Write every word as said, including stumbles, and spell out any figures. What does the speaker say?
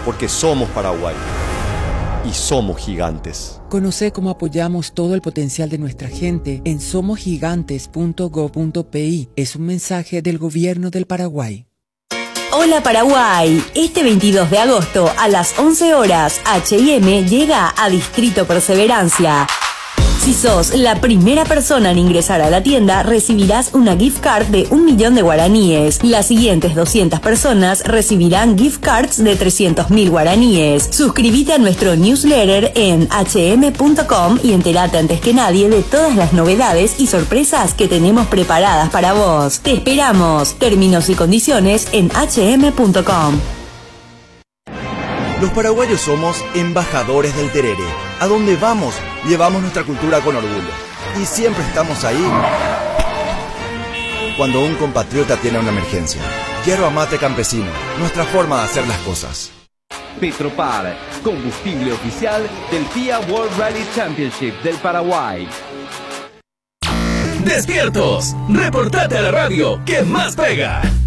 porque somos Paraguay y somos gigantes. Conoce cómo apoyamos todo el potencial de nuestra gente en somos gigantes punto gob punto pi. Es un mensaje del Gobierno del Paraguay. Hola Paraguay, este veintidós de agosto a las once horas H y M llega a Distrito Perseverancia. Si sos la primera persona en ingresar a la tienda, recibirás una gift card de un millón de guaraníes. Las siguientes doscientas personas recibirán gift cards de trescientos mil guaraníes. Suscríbete a nuestro newsletter en hache eme punto com y entérate antes que nadie de todas las novedades y sorpresas que tenemos preparadas para vos. Te esperamos. Términos y condiciones en hache eme punto com. Los paraguayos somos embajadores del tereré. A donde vamos, llevamos nuestra cultura con orgullo. Y siempre estamos ahí cuando un compatriota tiene una emergencia. Yerba mate campesino, nuestra forma de hacer las cosas. Petropar, combustible oficial del F I A World Rally Championship del Paraguay. ¡Despiertos! ¡Reportate a la radio que más pega!